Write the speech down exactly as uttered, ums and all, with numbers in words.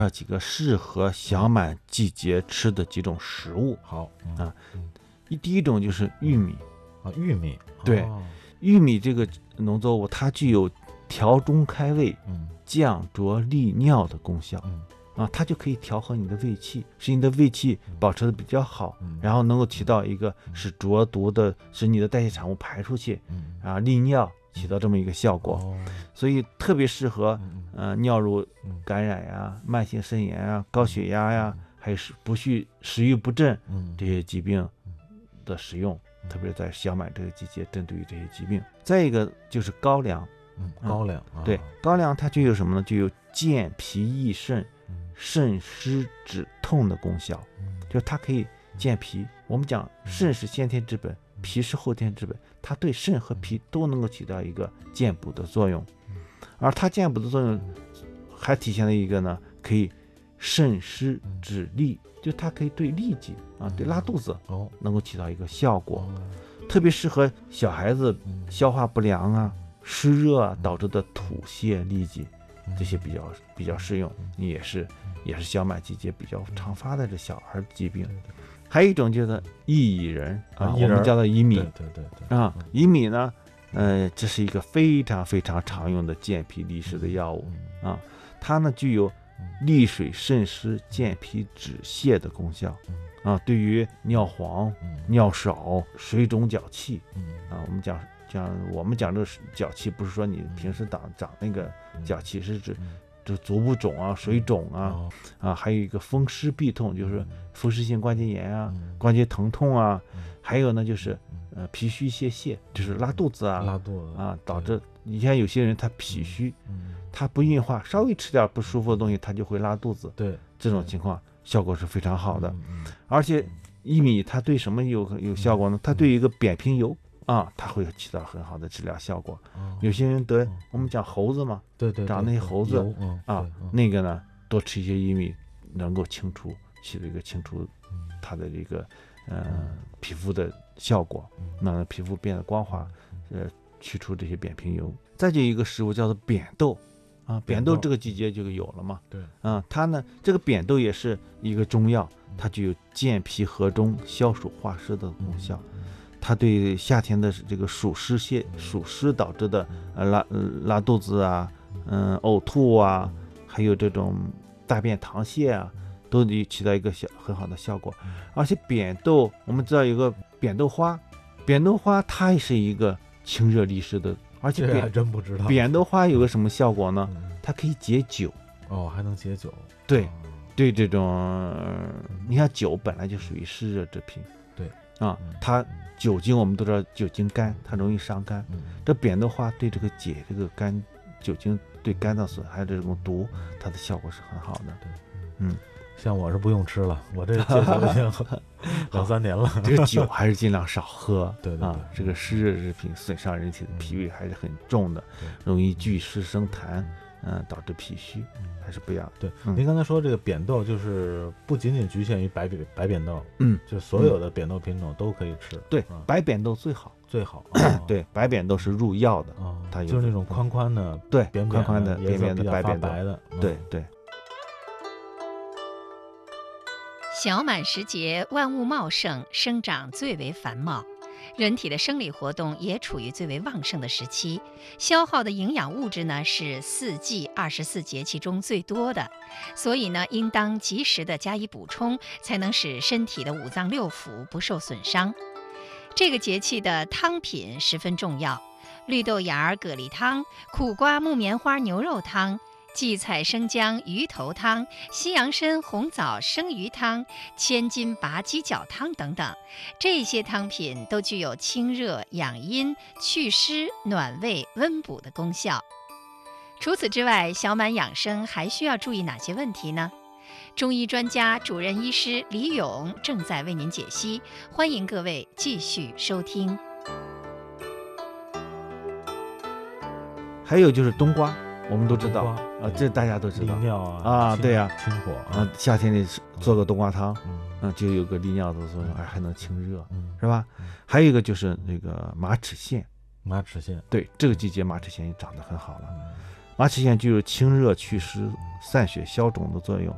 啊几个适合小满季节吃的几种食物。 好、 嗯、啊，第一种就是玉米啊，玉米， 对， 哦、 玉米这个农作物它具有调中开胃、 嗯、 降浊利尿的功效。 嗯啊，它就可以调和你的胃气，使你的胃气保持的比较好， 嗯、 然后能够起到一个使浊毒的、使你的代谢产物排出去， 嗯、 啊，利尿起到这么一个效果， 哦、 所以特别适合呃尿路感染呀、 嗯、 慢性肾炎啊、高血压呀，还有不续食欲不振、 嗯、 这些疾病的使用，嗯、特别在小满这个季节，针对于这些疾病。再一个就是高粱， 嗯，高粱， 嗯、对，高粱它具有什么呢？具有健脾益肾、肾湿止痛的功效，就是它可以健脾。我们讲肾是先天之本，脾是后天之本，它对肾和脾都能够起到一个健补的作用。而它健补的作用还体现了一个呢，可以渗湿止痢，就它可以对痢疾啊，对拉肚子能够起到一个效果，特别适合小孩子消化不良啊、湿热啊导致的吐泻痢疾。这些比较比较适用，你也是也是小满季节比较常发的这小孩疾病。还有一种就是薏苡仁啊，我们叫做薏米， 对对对对啊，薏米呢，呃，这是一个非常非常常用的健脾利湿的药物啊，它呢具有利水渗湿、健脾止泻的功效啊，对于尿黄、尿少、水肿脚气啊，我们讲。像我们讲这个脚气，不是说你平时长长那个脚气，是指就足部肿啊、水肿啊，啊，还有一个风湿痹痛，就是风湿性关节炎啊、关节疼痛啊，还有呢就是呃脾虚泄泻，就是拉肚子啊、 拉肚子啊，导致你像有些人他脾虚，他不运化，稍微吃点不舒服的东西，他就会拉肚子。 对， 这种情况效果是非常好的，而且薏米它对什么有有效果呢？它对一个扁平疣。啊，它会起到很好的治疗效果。哦、有些人得、哦、我们讲猴子嘛， 对 对, 对， 长那些猴子、 嗯、 啊、嗯，那个呢，多吃一些薏米，能够清除，起到一个清除它的这个呃、嗯、皮肤的效果，让皮肤变得光滑，呃，去除这些扁平疣。再就一个食物叫做扁豆。啊，扁豆这个季节就有了嘛。 对， 啊，它呢，这个扁豆也是一个中药，它具有健脾和中、消暑化湿的功效。嗯它对夏天的这个暑湿泻、暑湿导致的呃拉呃拉肚子啊，嗯、呃、呕吐啊，还有这种大便溏泻啊，都起到一个小很好的效果。而且扁豆，我们知道有个扁豆花，扁豆花它也是一个清热利湿的，而且扁还真不知道。 扁豆花有个什么效果呢？它可以解酒。 哦，还能解酒。 对，对这种、呃，你看酒本来就属于湿热之品。 对啊，它。酒精我们都知道，酒精肝它容易伤肝，嗯、这扁豆花对这个解这个肝酒精对肝脏损害的这种毒，它的效果是很好的。 对， 嗯， 像我是不用吃了，我这戒酒已经两三年了。 这个酒还是尽量少喝， 对 对, 对啊，这个湿热之品损伤人体的脾胃还是很重的，容易聚湿生痰，嗯，导致脾虚。还是不一样。 对，嗯、您刚才说这个扁豆，就是不仅仅局限于白扁白扁豆， 嗯， 就所有的扁豆品种都可以吃。 对，嗯、白扁豆最好， 最好。哦、 对，白扁豆是入药的， 哦、 它有就是那种宽宽的， 对， 扁宽宽的、扁扁的白扁豆， 白的，嗯、 对对。 小满时节，万物茂盛，生长最为繁茂。人体的生理活动也处于最为旺盛的时期，消耗的营养物质呢是四季二十四节气中最多的，所以呢应当及时的加以补充，才能使身体的五脏六腑不受损伤。这个节气的汤品十分重要，绿豆芽蛤蜊汤、苦瓜木棉花牛肉汤、荠菜生姜鱼头汤、西洋参红枣生鱼汤、千金拔鸡脚汤等等，这些汤品都具有清热养阴、祛湿暖胃温补的功效。除此之外，小满养生还需要注意哪些问题呢？中医专家主任医师李勇正在为您解析，欢迎各位继续收听。 还有就是冬瓜，我们都知道啊、呃，这大家都知道。 利尿啊啊，对呀、啊， 清火啊、 呃，夏天里做个冬瓜汤，嗯，呃、就有个利尿的作用，而还能清热，嗯、是吧？嗯、还有一个就是那个马齿苋， 马齿苋，对， 这个季节马齿苋也长得很好了。嗯、马齿苋具有清热祛湿、散血消肿的作用，